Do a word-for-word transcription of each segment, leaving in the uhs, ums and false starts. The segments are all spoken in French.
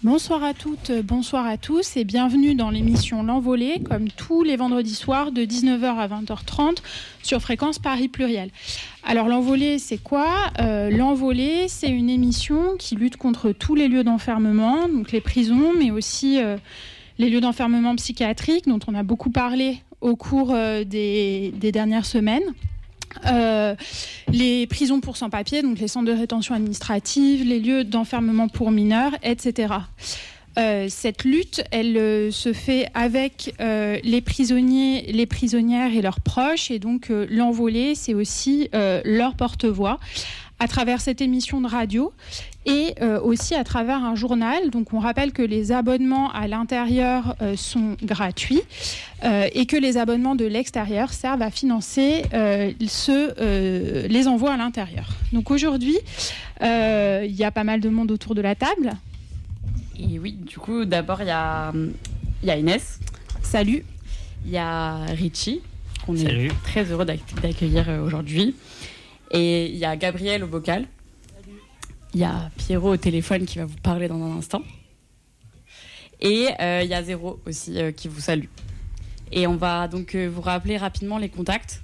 Bonsoir à toutes, bonsoir à tous et bienvenue dans l'émission L'Envolée, comme tous les vendredis soirs de dix-neuf heures à vingt heures trente sur Fréquence Paris Pluriel. Alors L'Envolée, c'est quoi ? euh, L'Envolée, c'est une émission qui lutte contre tous les lieux d'enfermement, donc les prisons, mais aussi euh, les lieux d'enfermement psychiatriques dont on a beaucoup parlé au cours euh, des, des dernières semaines. Euh, les prisons pour sans-papiers, donc les centres de rétention administrative, les lieux d'enfermement pour mineurs, et cetera. Euh, cette lutte, elle euh, se fait avec euh, les prisonniers, les prisonnières et leurs proches, et donc euh, L'Envolée, c'est aussi euh, leur porte-voix à travers cette émission de radio et euh, aussi à travers un journal. Donc on rappelle que les abonnements à l'intérieur euh, sont gratuits euh, et que les abonnements de l'extérieur servent à financer euh, ce, euh, les envois à l'intérieur. Donc aujourd'hui, euh, il y a pas mal de monde autour de la table. Et oui, du coup, d'abord, il y a, il y a Inès. Salut. Il y a Richie, qu'on Salut. est très heureux d'accueillir aujourd'hui. Et il y a Gabriel au vocal. Salut. Il y a Pierrot au téléphone qui va vous parler dans un instant. Et euh, il y a Zéro aussi euh, qui vous salue. Et on va donc euh, vous rappeler rapidement les contacts.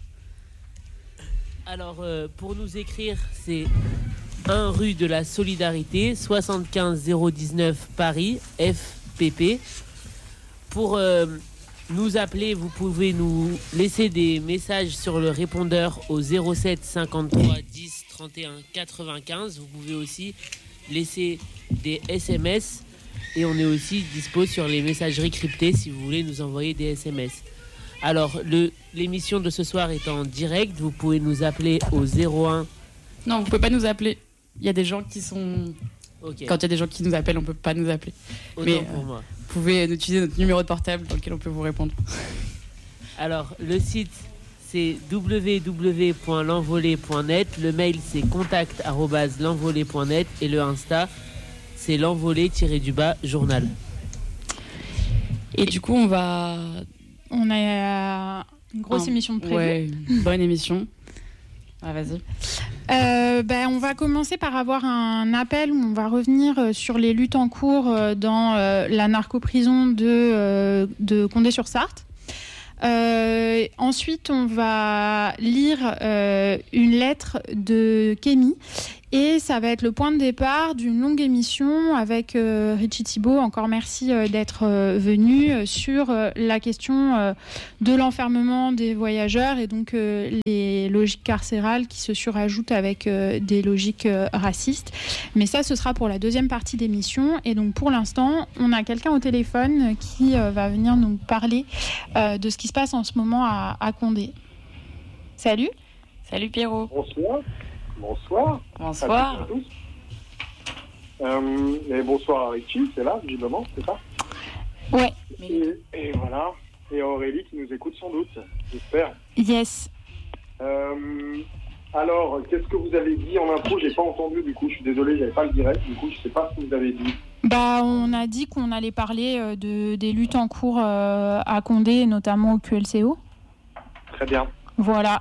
Alors, euh, pour nous écrire, c'est un rue de la Solidarité, soixante-quinze zéro dix-neuf Paris, F P P. Pour euh, nous appeler, vous pouvez nous laisser des messages sur le répondeur au zéro sept cinquante-trois dix trente et un quatre-vingt-quinze. Vous pouvez aussi laisser des S M S et on est aussi dispo sur les messageries cryptées si vous voulez nous envoyer des S M S. Alors, le, l'émission de ce soir est en direct. Vous pouvez nous appeler au zéro un. Non, vous pouvez pas nous appeler. Il y a des gens qui sont... Okay. Quand il y a des gens qui nous appellent, on peut pas nous appeler. Autant Mais pour euh, moi. vous pouvez utiliser notre numéro de portable dans lequel on peut vous répondre. Alors, le site, c'est w w w point l'envolée point net. Le mail, c'est contact arobase l'envolée point net. Et le Insta, c'est l'envolée-du-bas journal. Et du coup, on va... On a une grosse Un... émission de prévue. Ouais, une bonne émission. Ah, vas-y. Euh, ben, on va commencer par avoir un appel où on va revenir sur les luttes en cours dans euh, la narcoprison de, euh, de Condé-sur-Sarthe. Euh, ensuite, on va lire euh, une lettre de Kémy et ça va être le point de départ d'une longue émission avec euh, Richie Thibault. Encore merci euh, d'être euh, venu euh, sur euh, la question euh, de l'enfermement des voyageurs et donc euh, les logiques carcérales qui se surajoutent avec euh, des logiques euh, racistes. Mais ça, ce sera pour la deuxième partie d'émission. Et donc pour l'instant, on a quelqu'un au téléphone qui euh, va venir nous parler euh, de ce qui se passe en ce moment à, à Condé. Salut. Salut Pierrot. Bonsoir. Bonsoir. Bonsoir. À tous. Euh, et bonsoir à Richie, c'est là, visiblement, c'est ça ? Ouais. Et, et voilà. Et Aurélie qui nous écoute sans doute, j'espère. Yes. Euh, alors, qu'est-ce que vous avez dit en intro ? J'ai pas entendu, du coup, je suis désolé, j'avais pas le direct, du coup, je sais pas ce que vous avez dit. Bah, on a dit qu'on allait parler euh, de, des luttes en cours euh, à Condé, notamment au Q L C O. Très bien. Voilà.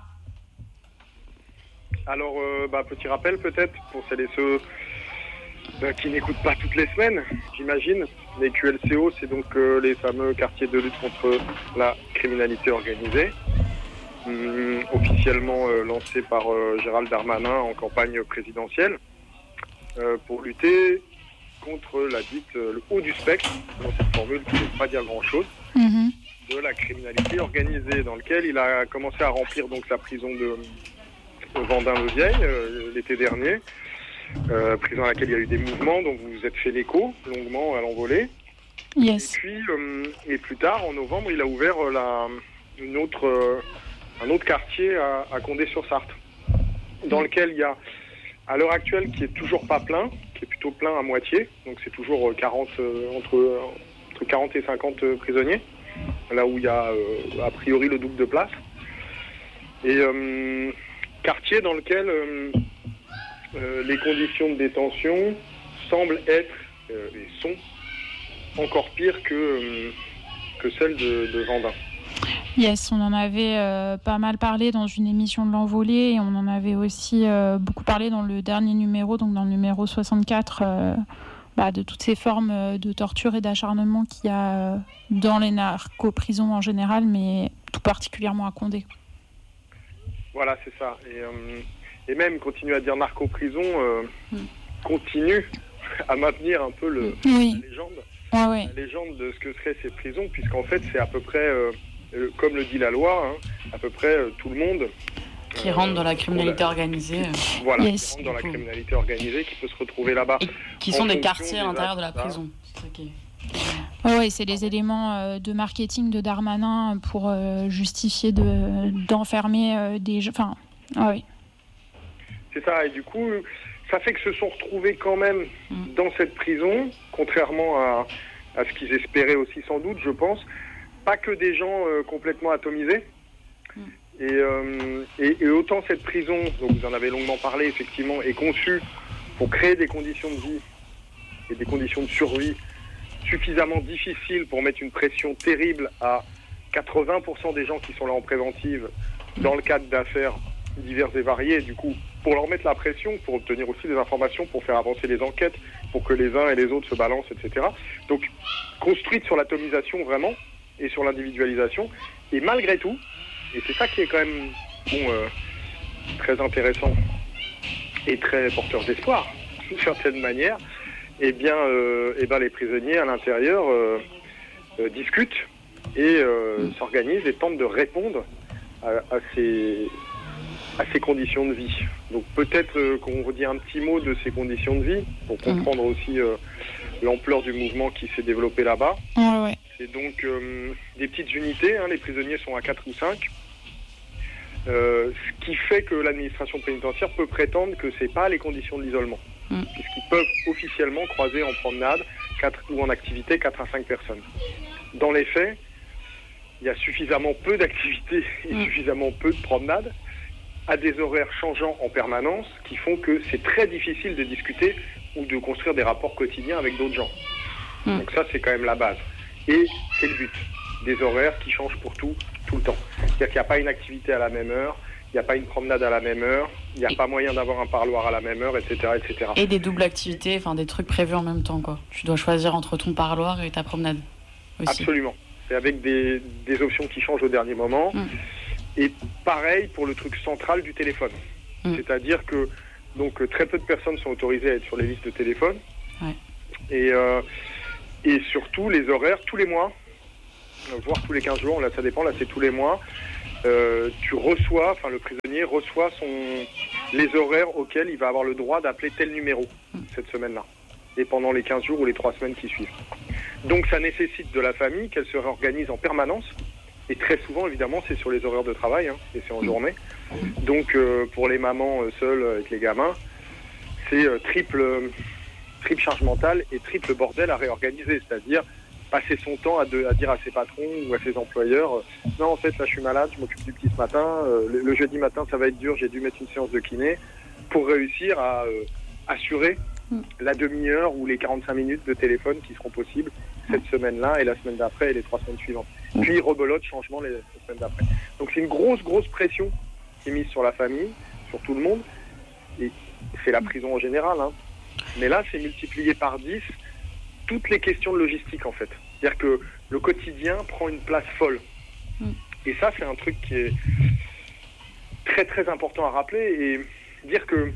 Alors, euh, bah, petit rappel peut-être pour celles et ceux euh, qui n'écoutent pas toutes les semaines, j'imagine. Les Q L C O, c'est donc euh, les fameux quartiers de lutte contre la criminalité organisée, hum, officiellement euh, lancés par euh, Gérald Darmanin en campagne présidentielle, euh, pour lutter contre la dite euh, le haut du spectre, dans cette formule qui ne veut pas dire grand-chose, Mmh. de la criminalité organisée, dans lequel il a commencé à remplir donc sa prison de Vendin-le-Vieil euh, l'été dernier, euh, prison à laquelle il y a eu des mouvements, donc vous vous êtes fait l'écho longuement à l'envolée. Yes. Et puis, euh, et plus tard, en novembre, il a ouvert euh, la, une autre, euh, un autre quartier à, à Condé-sur-Sarthe, dans lequel il y a, à l'heure actuelle, qui est toujours pas plein, qui est plutôt plein à moitié, donc c'est toujours quarante, euh, entre, entre quarante et cinquante prisonniers, là où il y a euh, a priori le double de place. Et euh, quartier dans lequel euh, euh, les conditions de détention semblent être euh, et sont encore pires que, euh, que celles de, de Vendin. Yes, on en avait euh, pas mal parlé dans une émission de l'Envolée et on en avait aussi euh, beaucoup parlé dans le dernier numéro, donc dans le numéro soixante-quatre euh, bah, de toutes ces formes de torture et d'acharnement qu'il y a dans les narco-prisons en général, mais tout particulièrement à Condé. Voilà, c'est ça. Et, euh, et même continuer à dire narco-prison euh, mm. continue à maintenir un peu le, oui. la légende. Ouais, ouais. La légende de ce que seraient ces prisons, puisqu'en fait, c'est à peu près, euh, euh, comme le dit la loi, hein, à peu près euh, tout le monde... Qui euh, rentre dans la criminalité la... organisée. Voilà, yes. qui rentre dans la criminalité organisée, qui peut se retrouver là-bas. Et qui sont des quartiers à l'intérieur de la prison. C'est ça qui est... Oui, ouais, c'est les éléments euh, de marketing de Darmanin pour euh, justifier de, d'enfermer euh, des gens. Enfin, ah oui. C'est ça, et du coup, ça fait que se sont retrouvés quand même mmh. dans cette prison, contrairement à, à ce qu'ils espéraient aussi sans doute, je pense. Pas que des gens euh, complètement atomisés. Mmh. Et, euh, et, et autant cette prison, donc vous en avez longuement parlé, effectivement, est conçue pour créer des conditions de vie et des conditions de survie suffisamment difficiles pour mettre une pression terrible à quatre-vingts pour cent des gens qui sont là en préventive dans le cadre d'affaires diverses et variées. Du coup, pour leur mettre la pression, pour obtenir aussi des informations, pour faire avancer les enquêtes, pour que les uns et les autres se balancent, et cetera. Donc, construite sur l'atomisation vraiment et sur l'individualisation. Et malgré tout, et c'est ça qui est quand même bon, euh, très intéressant et très porteur d'espoir, d'une certaine manière, eh bien, euh, eh ben, les prisonniers à l'intérieur euh, euh, discutent et euh, s'organisent et tentent de répondre à, à, ces, à ces conditions de vie. Donc peut-être euh, qu'on vous dit un petit mot de ces conditions de vie pour comprendre mmh. aussi euh, l'ampleur du mouvement qui s'est développé là-bas. Ouais, ouais. C'est donc euh, des petites unités, hein, les prisonniers sont à quatre ou cinq. Euh, ce qui fait que l'administration pénitentiaire peut prétendre que c'est pas les conditions de l'isolement. Mmh. Puisqu'ils peuvent officiellement croiser en promenade quatre, ou en activité quatre à cinq personnes. Dans les faits, il y a suffisamment peu d'activités et mmh. suffisamment peu de promenades à des horaires changeants en permanence qui font que c'est très difficile de discuter ou de construire des rapports quotidiens avec d'autres gens. Mmh. Donc ça, c'est quand même la base. Et c'est le but, des horaires qui changent pour tout, tout le temps. C'est-à-dire qu'il n'y a pas une activité à la même heure, il n'y a pas une promenade à la même heure, il n'y a et... pas moyen d'avoir un parloir à la même heure, et cetera, et cetera. Et des doubles activités, enfin des trucs prévus en même temps, quoi. Tu dois choisir entre ton parloir et ta promenade aussi. Absolument. Et avec des, des options qui changent au dernier moment. Mmh. Et pareil pour le truc central du téléphone. Mmh. C'est-à-dire que donc, très peu de personnes sont autorisées à être sur les listes de téléphone. Ouais. Et, euh, et surtout, les horaires, tous les mois, voire tous les quinze jours, là ça dépend, là c'est tous les mois, euh, tu reçois, enfin le prisonnier reçoit son, les horaires auxquels il va avoir le droit d'appeler tel numéro mmh. cette semaine-là. Et pendant les quinze jours ou les trois semaines qui suivent. Donc ça nécessite de la famille qu'elle se réorganise en permanence. Et très souvent, évidemment, c'est sur les horaires de travail, hein, et c'est en journée. Donc, euh, pour les mamans euh, seules avec les gamins, c'est euh, triple, euh, triple charge mentale et triple bordel à réorganiser. C'est-à-dire passer son temps à, de, à dire à ses patrons ou à ses employeurs euh, « Non, en fait, là, je suis malade, je m'occupe du petit ce matin. Euh, le, le jeudi matin, ça va être dur, j'ai dû mettre une séance de kiné. » Pour réussir à euh, assurer la demi-heure ou les quarante-cinq minutes de téléphone qui seront possibles cette semaine-là et la semaine d'après et les trois semaines suivantes. Puis rebelote, changement les, les semaines d'après. Donc c'est une grosse, grosse pression qui est mise sur la famille, sur tout le monde. Et c'est la prison en général. Hein. Mais là, c'est multiplié par dix toutes les questions de logistique, en fait. C'est-à-dire que le quotidien prend une place folle. Et ça, c'est un truc qui est très, très important à rappeler et dire que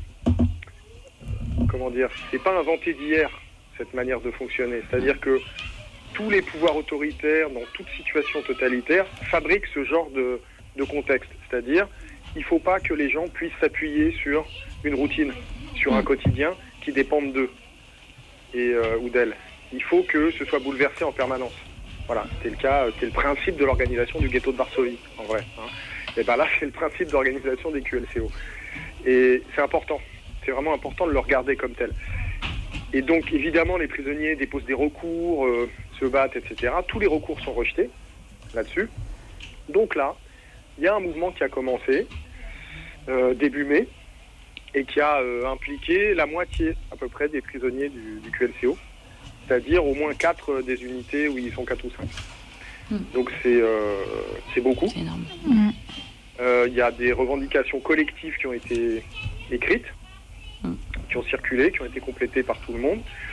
comment dire, c'est pas inventé d'hier, cette manière de fonctionner. C'est-à-dire que tous les pouvoirs autoritaires, dans toute situation totalitaire, fabriquent ce genre de, de contexte. C'est-à-dire, il ne faut pas que les gens puissent s'appuyer sur une routine, sur un quotidien qui dépende d'eux et, euh, ou d'elles. Il faut que ce soit bouleversé en permanence. Voilà, c'est le cas, c'est le principe de l'organisation du ghetto de Varsovie, en vrai. Hein. Et bien là, c'est le principe d'organisation des Q L C O. Et c'est important. C'est vraiment important de le regarder comme tel. Et donc, évidemment, les prisonniers déposent des recours, euh, se battent, et cetera. Tous les recours sont rejetés là-dessus. Donc là, il y a un mouvement qui a commencé euh, début mai et qui a euh, impliqué la moitié à peu près des prisonniers du, du Q L C O, c'est-à-dire au moins quatre euh, des unités où ils sont quatre ou cinq. Mmh. Donc c'est, euh, c'est beaucoup. C'est énorme. Mmh. Euh, il y a des revendications collectives qui ont été écrites, qui ont circulé, qui ont été complétées par tout le monde.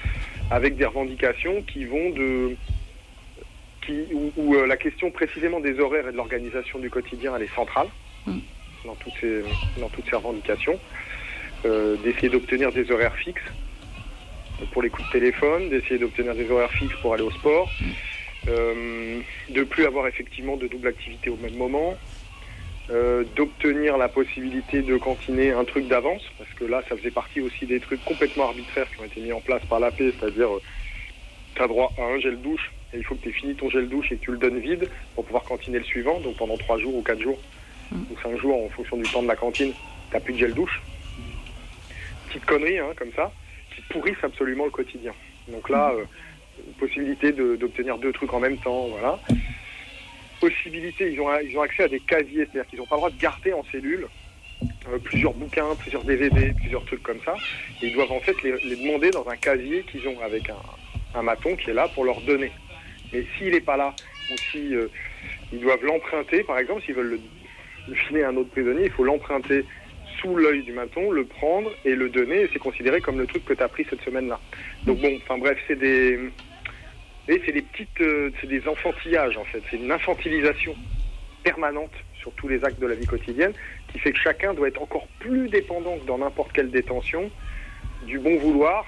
avec des revendications qui vont de... Qui, où, où euh, la question précisément des horaires et de l'organisation du quotidien, elle est centrale mmh. dans, toutes ces, dans toutes ces revendications. Euh, d'essayer d'obtenir des horaires fixes pour les coups de téléphone, d'essayer d'obtenir des horaires fixes pour aller au sport, euh, de plus avoir effectivement de double activité au même moment, euh, d'obtenir la possibilité de cantiner un truc d'avance, parce que là ça faisait partie aussi des trucs complètement arbitraires qui ont été mis en place par l'A P, c'est-à-dire euh, tu as droit à un gel douche et il faut que tu aies fini ton gel douche et que tu le donnes vide pour pouvoir cantiner le suivant, donc pendant trois jours ou quatre jours mmh. ou cinq jours en fonction du temps de la cantine, tu n'as plus de gel douche. Petites conneries hein, comme ça, qui pourrissent absolument le quotidien. Donc là, euh, possibilité de, d'obtenir deux trucs en même temps, voilà. Possibilité, ils ont, ils ont accès à des casiers, c'est-à-dire qu'ils n'ont pas le droit de garder en cellule euh, plusieurs bouquins, plusieurs D V D, plusieurs trucs comme ça. Et ils doivent en fait les, les demander dans un casier qu'ils ont avec un, un maton qui est là pour leur donner. Mais s'il n'est pas là, ou si euh, ils doivent l'emprunter, par exemple, s'ils veulent le, le filer à un autre prisonnier, il faut l'emprunter sous l'œil du maton, le prendre et le donner, et c'est considéré comme le truc que tu as pris cette semaine-là. Donc bon, enfin bref, c'est des... Et c'est des petites... Euh, c'est des enfantillages, en fait. C'est une infantilisation permanente sur tous les actes de la vie quotidienne, qui fait que chacun doit être encore plus dépendant que dans n'importe quelle détention du bon vouloir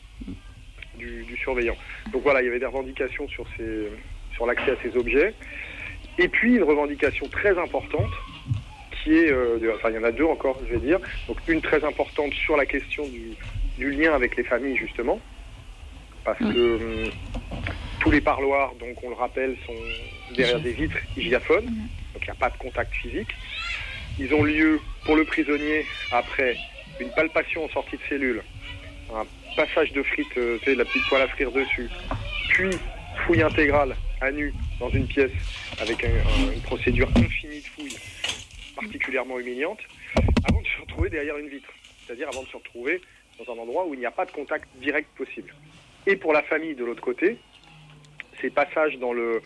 du, du surveillant. Donc voilà, il y avait des revendications sur, ces, sur l'accès à ces objets. Et puis, une revendication très importante, qui est, euh, de, enfin il y en a deux encore, je vais dire. Donc une très importante sur la question du, du lien avec les familles justement, parce que euh, tous les parloirs, donc on le rappelle, sont derrière des vitres hygiaphones, donc il n'y a pas de contact physique. Ils ont lieu pour le prisonnier après une palpation en sortie de cellule, un passage de frites, euh, tu sais, la petite poêle à frire dessus, puis fouille intégrale à nu dans une pièce avec un, un, une procédure infinie de fouilles particulièrement humiliante, avant de se retrouver derrière une vitre, c'est-à-dire avant de se retrouver dans un endroit où il n'y a pas de contact direct possible. Et pour la famille de l'autre côté, ces passages dans le,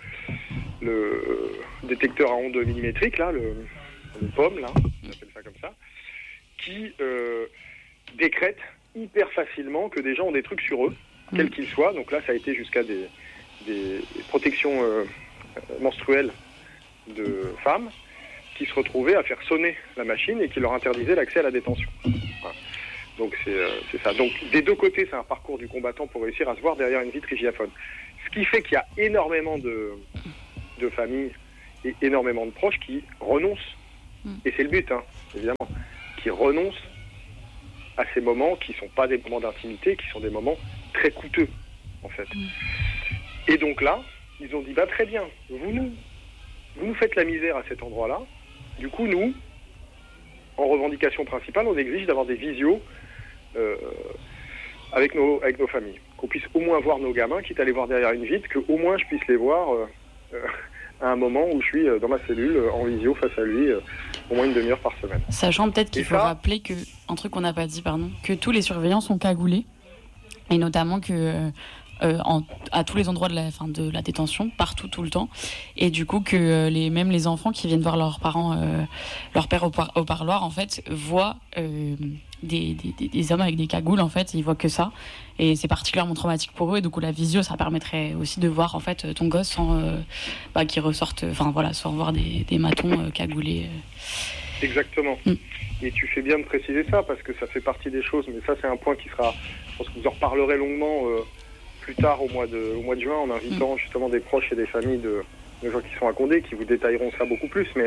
le détecteur à ondes millimétriques, là, le, le P O M, là, on appelle ça comme ça, qui euh, décrète hyper facilement que des gens ont des trucs sur eux, mmh. quels qu'ils soient. Donc là, ça a été jusqu'à des, des, des protections euh, menstruelles de femmes, qui se retrouvaient à faire sonner la machine et qui leur interdisaient l'accès à la détention. Voilà. Donc c'est, euh, c'est ça. Donc des deux côtés, c'est un parcours du combattant pour réussir à se voir derrière une vitre hygiaphone. Ce qui fait qu'il y a énormément de, de familles et énormément de proches qui renoncent, et c'est le but, hein, évidemment, qui renoncent à ces moments qui ne sont pas des moments d'intimité, qui sont des moments très coûteux, en fait. Et donc là, ils ont dit, bah très bien, vous nous, vous nous faites la misère à cet endroit-là. Du coup, nous, en revendication principale, on exige d'avoir des visios euh, avec, nos, avec nos familles. Qu'on puisse au moins voir nos gamins, quitte à les voir derrière une vitre, qu'au moins je puisse les voir euh, euh, à un moment où je suis dans ma cellule, euh, en visio, face à lui, euh, au moins une demi-heure par semaine. Sachant peut-être qu'il Et faut ça, rappeler que, un truc qu'on n'a pas dit, pardon, que tous les surveillants sont cagoulés, et notamment que... Euh, Euh, en, à tous les endroits de la, fin, de la détention, partout, tout le temps. Et du coup, que euh, les, même les enfants qui viennent voir leurs parents, euh, leur père au, par, au parloir, en fait, voient euh, des, des, des hommes avec des cagoules, en fait, ils voient que ça. Et c'est particulièrement traumatique pour eux. Et du coup, la visio, ça permettrait aussi de voir, en fait, ton gosse sans euh, bah, qu'il ressorte, enfin voilà, sans voir des, des matons euh, cagoulés. Euh. Exactement. Mm. Et tu fais bien de préciser ça, parce que ça fait partie des choses, mais ça, c'est un point qui sera, je pense que vous en reparlerez longuement euh, plus tard au mois de, au mois de juin, en invitant justement des proches et des familles de, de gens qui sont à Condé, qui vous détailleront ça beaucoup plus. Mais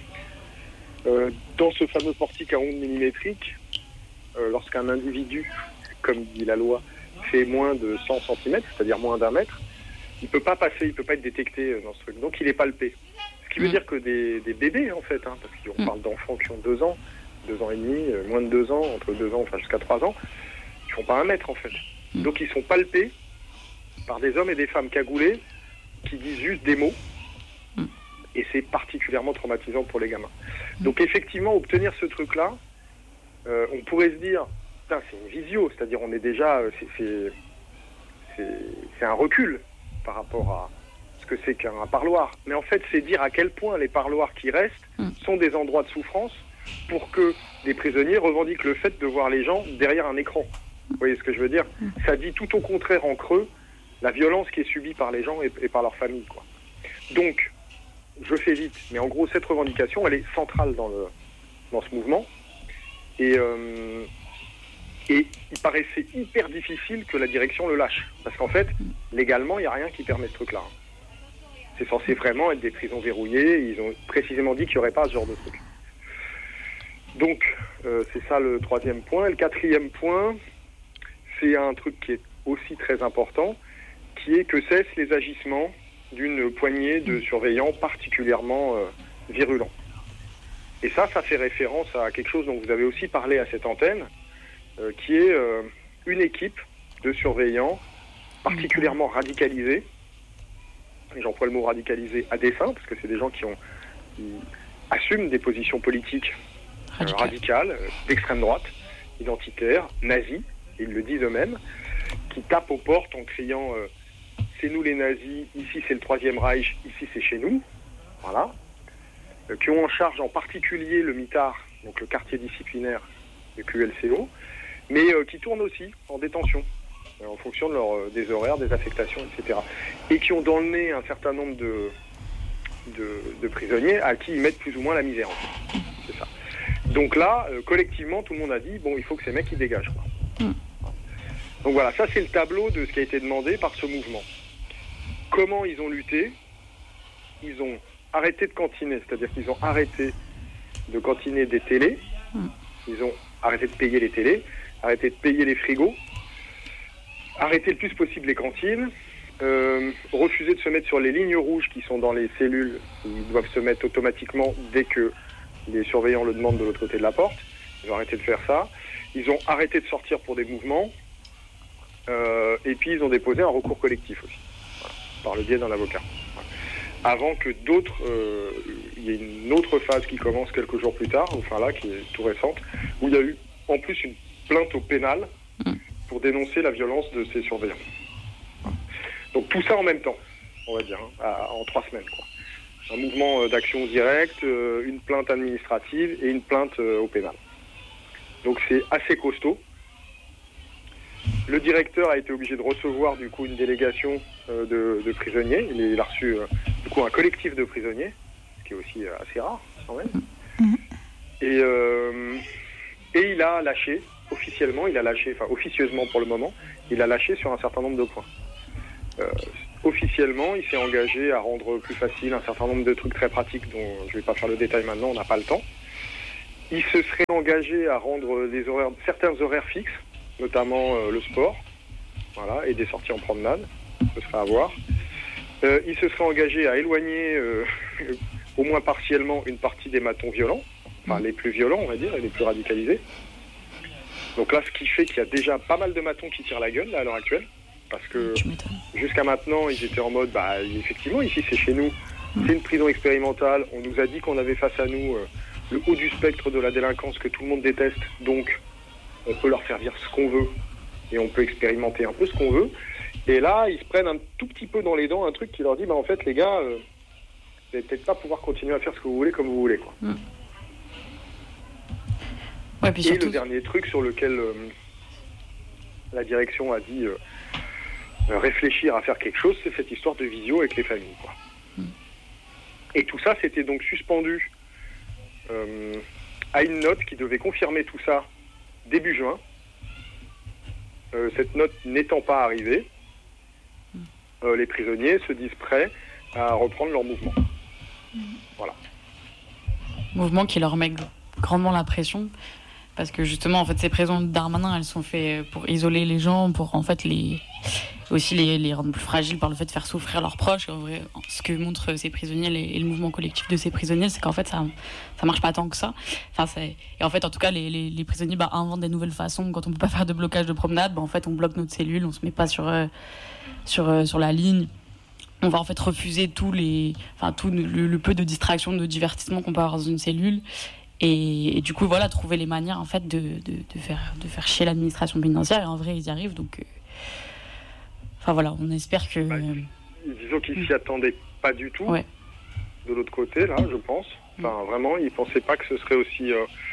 euh, dans ce fameux portique à ondes millimétriques, euh, lorsqu'un individu, comme dit la loi, fait moins de cent centimètres, c'est-à-dire moins d'un mètre, il ne peut pas passer, il ne peut pas être détecté dans ce truc. Donc il est palpé. Ce qui veut mmh. dire que des, des bébés, en fait, hein, parce qu'on mmh. parle d'enfants qui ont deux ans, deux ans et demi, euh, moins de deux ans, entre deux ans, enfin jusqu'à trois ans, ils ne font pas un mètre, en fait. Mmh. Donc ils sont palpés par des hommes et des femmes cagoulés qui disent juste des mots, mm. et c'est particulièrement traumatisant pour les gamins. Mm. Donc effectivement, obtenir ce truc-là, euh, on pourrait se dire, putain, c'est une visio, c'est-à-dire on est déjà, c'est, c'est, c'est, c'est un recul par rapport à ce que c'est qu'un parloir. Mais en fait, c'est dire à quel point les parloirs qui restent mm. sont des endroits de souffrance pour que des prisonniers revendiquent le fait de voir les gens derrière un écran. Vous voyez ce que je veux dire ? Ça dit tout au contraire en creux la violence qui est subie par les gens et, et par leur famille, quoi. Donc, je fais vite, mais en gros, cette revendication, elle est centrale dans, le, dans ce mouvement. Et, euh, et il paraissait hyper difficile que la direction le lâche. Parce qu'en fait, légalement, il n'y a rien qui permet ce truc-là. C'est censé vraiment être des prisons verrouillées. Ils ont précisément dit qu'il n'y aurait pas ce genre de truc. Donc, euh, c'est ça le troisième point. Et le quatrième point, c'est un truc qui est aussi très important, qui est que cessent les agissements d'une poignée de surveillants particulièrement euh, virulents. Et ça, ça fait référence à quelque chose dont vous avez aussi parlé à cette antenne, euh, qui est euh, une équipe de surveillants particulièrement radicalisés. Et j'emploie le mot radicalisé à dessein, parce que c'est des gens qui, ont, qui assument des positions politiques euh, Radical. radicales, euh, d'extrême droite, identitaires, nazis, ils le disent eux-mêmes, qui tapent aux portes en criant euh, « c'est nous les nazis, ici c'est le Troisième Reich, ici c'est chez nous », voilà, euh, qui ont en charge en particulier le MITAR, donc le quartier disciplinaire du Q L C O, mais euh, qui tournent aussi en détention, euh, en fonction de leur, euh, des horaires, des affectations, et cetera. Et qui ont dans le nez un certain nombre de, de, de prisonniers à qui ils mettent plus ou moins la misère. En fait. C'est ça. Donc là, euh, collectivement, tout le monde a dit, bon, il faut que ces mecs ils dégagent, quoi. Mm. Donc voilà, ça c'est le tableau de ce qui a été demandé par ce mouvement. Comment ils ont lutté ? Ils ont arrêté de cantiner, c'est-à-dire qu'ils ont arrêté de cantiner des télés, ils ont arrêté de payer les télés, arrêté de payer les frigos, arrêté le plus possible les cantines, euh, refusé de se mettre sur les lignes rouges qui sont dans les cellules, ils doivent se mettre automatiquement dès que les surveillants le demandent de l'autre côté de la porte. Ils ont arrêté de faire ça. Ils ont arrêté de sortir pour des mouvements. Euh, et puis ils ont déposé un recours collectif aussi, voilà, par le biais d'un avocat. Voilà. Avant que d'autres, euh, il y ait une autre phase qui commence quelques jours plus tard, enfin là, qui est tout récente, où il y a eu en plus une plainte au pénal pour dénoncer la violence de ces surveillants. Voilà. Donc tout ça en même temps, on va dire, hein, à, en trois semaines, quoi. Un mouvement d'action directe, euh, une plainte administrative et une plainte euh, au pénal. Donc c'est assez costaud. Le directeur a été obligé de recevoir du coup une délégation euh, de, de prisonniers. Il, il a reçu euh, du coup un collectif de prisonniers, ce qui est aussi euh, assez rare quand même. Mmh. Et, euh, et il a lâché officiellement, il a lâché, enfin officieusement pour le moment, il a lâché sur un certain nombre de points. Euh, officiellement, il s'est engagé à rendre plus facile un certain nombre de trucs très pratiques dont je ne vais pas faire le détail maintenant, on n'a pas le temps. Il se serait engagé à rendre des horaires, certains horaires fixes, notamment euh, le sport, voilà, et des sorties en promenade, ce serait à voir. Euh, il se serait engagé à éloigner, euh, au moins partiellement, une partie des matons violents, enfin les plus violents, on va dire, et les plus radicalisés. Donc là, ce qui fait qu'il y a déjà pas mal de matons qui tirent la gueule, là, à l'heure actuelle, parce que jusqu'à maintenant, ils étaient en mode, bah, effectivement, ici, c'est chez nous, c'est une prison expérimentale, on nous a dit qu'on avait face à nous euh, le haut du spectre de la délinquance que tout le monde déteste, donc on peut leur faire dire ce qu'on veut et on peut expérimenter un peu ce qu'on veut. Et là, ils se prennent un tout petit peu dans les dents un truc qui leur dit, bah en fait, les gars, euh, vous allez peut-être pas pouvoir continuer à faire ce que vous voulez comme vous voulez, quoi. Mmh. Ouais, puis et surtout... le dernier truc sur lequel euh, la direction a dit euh, réfléchir à faire quelque chose, c'est cette histoire de visio avec les familles, quoi. Mmh. Et tout ça, c'était donc suspendu euh, à une note qui devait confirmer tout ça début juin. Euh, cette note n'étant pas arrivée, euh, les prisonniers se disent prêts à reprendre leur mouvement. Voilà. Mouvement qui leur met grandement la pression, parce que justement, en fait, ces prisons de Darmanin, elles sont faites pour isoler les gens, pour en fait les aussi les, les rendre plus fragiles par le fait de faire souffrir leurs proches. En vrai, ce que montrent ces prisonniers les, et le mouvement collectif de ces prisonniers, c'est qu'en fait ça ça marche pas tant que ça. Enfin, c'est... et en fait, en tout cas, les, les, les prisonniers bah, inventent des nouvelles façons. Quand on peut pas faire de blocage de promenade, bah, en fait, on bloque notre cellule, on se met pas sur euh, sur euh, sur la ligne. On va en fait refuser tous les, enfin tout le, le peu de distraction, de divertissement qu'on peut avoir dans une cellule. Et, et du coup, voilà, trouver les manières en fait de, de, de faire de faire chier l'administration pénitentiaire. Et en vrai, ils y arrivent. Donc, euh... enfin voilà, on espère que. Bah, disons qu'ils s'y attendaient pas du tout. Ouais. De l'autre côté, là, je pense. Enfin, vraiment, ils pensaient pas que ce serait aussi. Euh...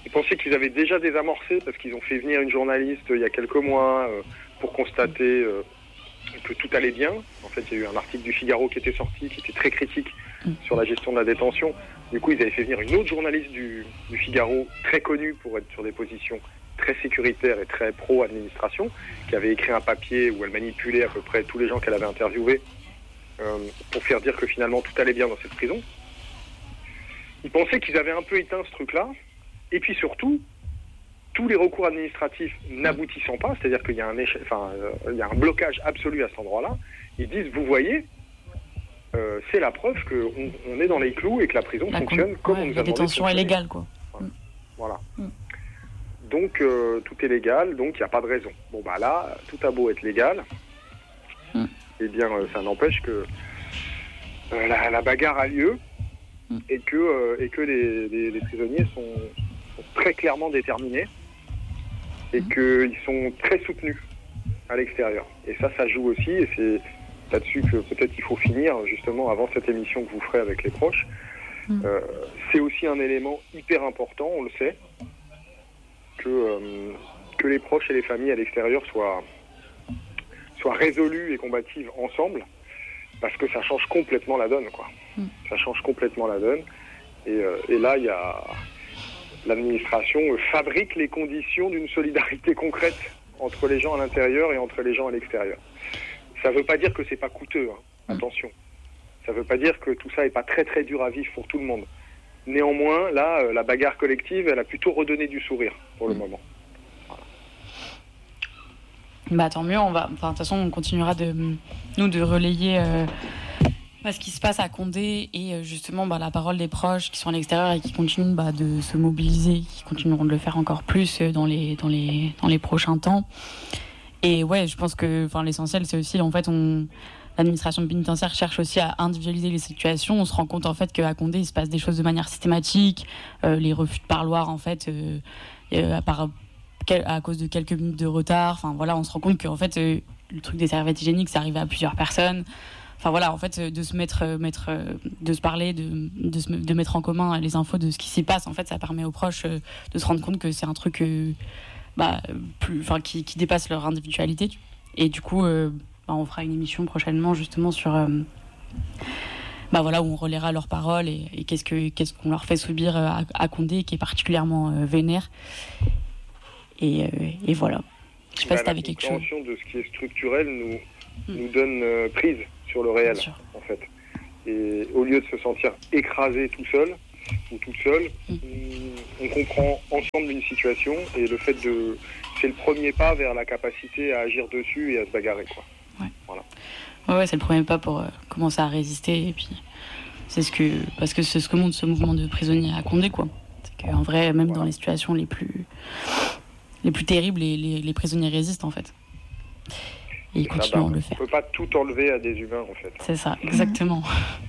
ils pensaient qu'ils avaient déjà désamorcé parce qu'ils ont fait venir une journaliste il y a quelques mois euh, pour constater euh, que tout allait bien. En fait, il y a eu un article du Figaro qui était sorti, qui était très critique sur la gestion de la détention. Du coup, ils avaient fait venir une autre journaliste du, du Figaro, très connue pour être sur des positions très sécuritaires et très pro-administration, qui avait écrit un papier où elle manipulait à peu près tous les gens qu'elle avait interviewés euh, pour faire dire que finalement tout allait bien dans cette prison. Ils pensaient qu'ils avaient un peu éteint ce truc-là. Et puis surtout, tous les recours administratifs n'aboutissant pas, c'est-à-dire qu'il y a un, éche- enfin, euh, il y a un blocage absolu à cet endroit-là, ils disent, vous voyez, euh, c'est la preuve qu'on on est dans les clous et que la prison la fonctionne con... comme ouais, on nous a la demandé. détention est légale, quoi. Voilà. voilà. Mm. Donc, euh, tout est légal, donc il n'y a pas de raison. Bon, bah là, tout a beau être légal, mm. eh bien, euh, ça n'empêche que euh, la, la bagarre a lieu mm. et que, euh, et que les, les, les prisonniers sont, sont très clairement déterminés et mm. qu'ils sont très soutenus à l'extérieur. Et ça, ça joue aussi, et c'est là-dessus que peut-être il faut finir, justement, avant cette émission que vous ferez avec les proches. Mm. Euh, c'est aussi un élément hyper important, on le sait, que, euh, que les proches et les familles à l'extérieur soient, soient résolues et combatives ensemble, parce que ça change complètement la donne, quoi. Mm. Ça change complètement la donne. Et, euh, et là, il y a... l'administration fabrique les conditions d'une solidarité concrète entre les gens à l'intérieur et entre les gens à l'extérieur. Ça ne veut pas dire que c'est pas coûteux, hein. mm. Attention. Ça ne veut pas dire que tout ça n'est pas très très dur à vivre pour tout le monde. Néanmoins, là, euh, la bagarre collective, elle a plutôt redonné du sourire pour le mmh. moment. Voilà. Bah tant mieux, on va. Enfin, de toute façon, on continuera de nous de relayer euh, bah, ce qui se passe à Condé et euh, justement bah, la parole des proches qui sont à l'extérieur et qui continuent bah, de se mobiliser, qui continueront de le faire encore plus euh, dans les dans les dans les prochains temps. Et ouais, je pense que enfin l'essentiel, c'est aussi en fait on. L'administration pénitentiaire cherche aussi à individualiser les situations. On se rend compte en fait qu'à Condé, il se passe des choses de manière systématique. Euh, les refus de parloir, en fait, euh, euh, à, part, à cause de quelques minutes de retard. Enfin voilà, on se rend compte qu'en fait, euh, le truc des serviettes hygiéniques, ça arrivait à plusieurs personnes. Enfin voilà, en fait, de se mettre, mettre de se parler, de, de, se, de mettre en commun les infos de ce qui s'y passe. En fait, ça permet aux proches de se rendre compte que c'est un truc, euh, bah, plus, enfin, qui, qui dépasse leur individualité. Et du coup. Euh, on fera une émission prochainement justement sur euh, bah voilà, où on relaiera leurs paroles et, et qu'est-ce, que, qu'est-ce qu'on leur fait subir à, à Condé qui est particulièrement euh, vénère et, euh, et voilà, je sais pas bah, si t'avais quelque chose. La compréhension de ce qui est structurel nous, mmh. nous donne euh, prise sur le réel en fait, et au lieu de se sentir écrasé tout seul ou toute seule, mmh. on, on comprend ensemble une situation et le fait de c'est le premier pas vers la capacité à agir dessus et à se bagarrer, quoi. Ouais. Voilà. Ouais, ouais, c'est le premier pas pour euh, commencer à résister et puis c'est ce que parce que c'est ce que montre ce mouvement de prisonniers à Condé, quoi. C'est qu'en vrai, même voilà. dans les situations les plus les plus terribles, les, les, les prisonniers résistent en fait. Et ils continuent à le faire. On peut pas tout enlever à des humains en fait. C'est ça, exactement.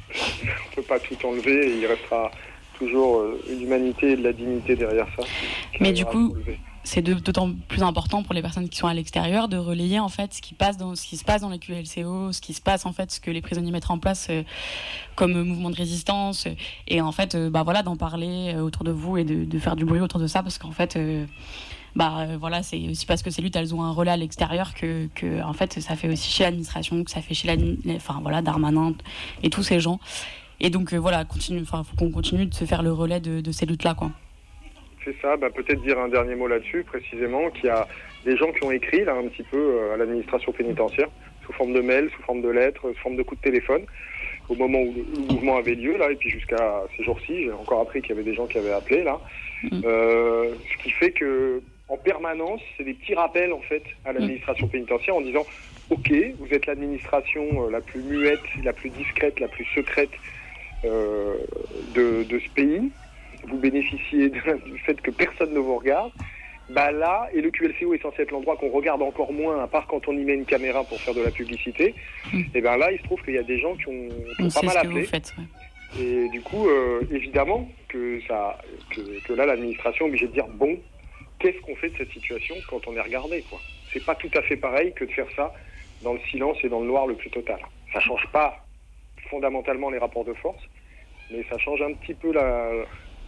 On peut pas tout enlever et il restera toujours euh, une humanité et de la dignité derrière ça. Mais du coup. C'est d'autant plus important pour les personnes qui sont à l'extérieur de relayer en fait ce qui passe dans ce qui se passe dans les Q L C O, ce qui se passe en fait, ce que les prisonniers mettent en place euh, comme mouvement de résistance et en fait euh, bah voilà d'en parler euh, autour de vous et de, de faire du bruit autour de ça parce qu'en fait euh, bah euh, voilà c'est aussi parce que ces luttes elles ont un relais à l'extérieur que que en fait ça fait aussi chez l'administration, que ça fait chez la enfin voilà Darmanin et tous ces gens et donc euh, voilà continue enfin faut qu'on continue de se faire le relais de, de ces luttes là, quoi. C'est ça, bah, peut-être dire un dernier mot là-dessus, précisément, qu'il y a des gens qui ont écrit là un petit peu euh, à l'administration pénitentiaire, sous forme de mail, sous forme de lettres, sous forme de coups de téléphone, au moment où le mouvement avait lieu, là, et puis jusqu'à ces jours-ci, j'ai encore appris qu'il y avait des gens qui avaient appelé, là. Mmh. Euh, ce qui fait que, en permanence, c'est des petits rappels, en fait, à l'administration pénitentiaire en disant « Ok, vous êtes l'administration euh, la plus muette, la plus discrète, la plus secrète euh, de, de ce pays. » Vous bénéficiez du fait que personne ne vous regarde, bah là, et le Q L C O est censé être l'endroit qu'on regarde encore moins, à part quand on y met une caméra pour faire de la publicité, mmh. et bien là, il se trouve qu'il y a des gens qui ont, qui ont pas mal appelé. Faites, ouais. Et du coup, euh, évidemment, que, ça, que, que là, l'administration est obligée de dire, bon, qu'est-ce qu'on fait de cette situation quand on est regardé, quoi. C'est pas tout à fait pareil que de faire ça dans le silence et dans le noir le plus total. Ça change pas fondamentalement les rapports de force, mais ça change un petit peu la...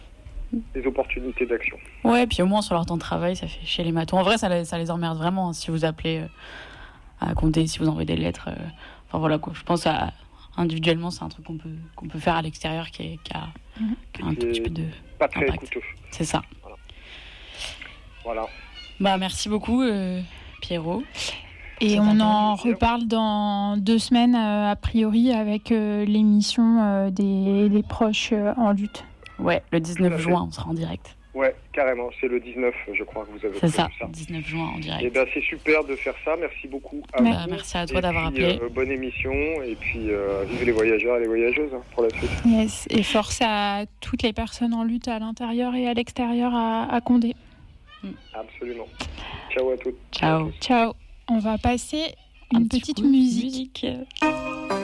des opportunités d'action. Ouais, puis au moins sur leur temps de travail, ça fait chier les matos. En vrai, ça les, ça les emmerde vraiment hein, si vous appelez euh, à compter, si vous envoyez des lettres. Euh, enfin voilà quoi. Je pense à individuellement, c'est un truc qu'on peut qu'on peut faire à l'extérieur qui, est, qui, a, mmh. qui a un tout petit peu de pas très impact. Coûteux. C'est ça. Voilà. voilà. Bah merci beaucoup euh, Pierrot. Et c'est on en reparle dans deux semaines euh, a priori avec euh, l'émission euh, des, des proches euh, en lutte. Ouais, le dix-neuf juin, on sera en direct. Ouais, carrément, c'est le dix-neuf, je crois que vous avez C'est ça, ça, dix-neuf juin en direct. Et ben c'est super de faire ça, merci beaucoup à bah, vous. Merci à toi et d'avoir puis, appelé. Euh, bonne émission, et puis euh, vive les voyageurs et les voyageuses hein, pour la suite. Yes, et force à toutes les personnes en lutte à l'intérieur et à l'extérieur à, à Condé. Absolument. Ciao à toutes. Ciao. Ciao. On va passer une un petite musique. musique. musique.